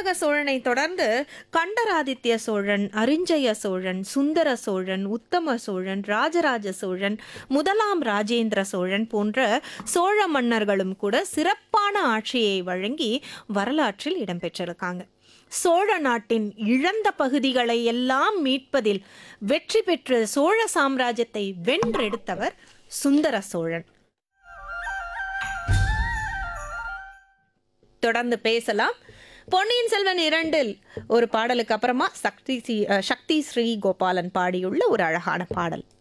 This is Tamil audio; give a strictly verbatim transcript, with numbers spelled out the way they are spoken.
மதுராந்தக சோழனை தொடர்ந்து கண்டராதித்ய சோழன், அரிஞ்சய சோழன், சுந்தர சோழன், உத்தம சோழன், ராஜராஜ சோழன், முதலாம் ராஜேந்திர சோழன் போன்ற சோழ மன்னர்களும் கூட சிறப்பான ஆட்சியை வழங்கி வரலாற்றில் இடம்பெற்றிருக்காங்க. சோழ நாட்டின் இழந்த பகுதிகளை எல்லாம் மீட்பதில் வெற்றி பெற்று சோழ சாம்ராஜ்யத்தை வென்றெடுத்தவர் சுந்தர சோழன். தொடர்ந்து பேசலாம். பொன்னியின் செல்வன் இரண்டில் ஒரு பாடலுக்கு அப்புறமா சக்தி சக்தி ஸ்ரீ கோபாலன் பாடியுள்ள ஒரு அழகான பாடல்.